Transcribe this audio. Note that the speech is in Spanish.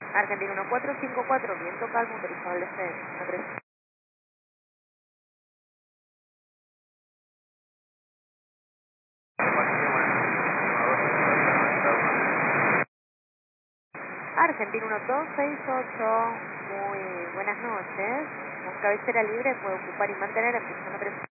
Argentina 1454, viento calmo, autorizado al descenso. 13. Argentina 1268, muy buenas noches. Con cabecera libre puede ocupar y mantener en posición 3.